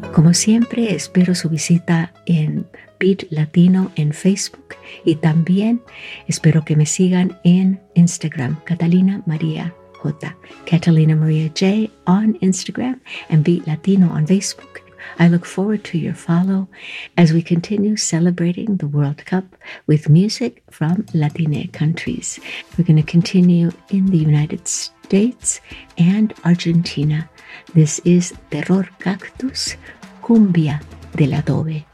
Como siempre, espero su visita en Beat Latino en Facebook y también espero que me sigan en Instagram, Catalina Maria J. Catalina Maria J on Instagram and Beat Latino on Facebook. I look forward to your follow as we continue celebrating the World Cup with music from Latine countries. We're going to continue in the United States and Argentina. This is Terror Cactus, Cumbia del Adobe.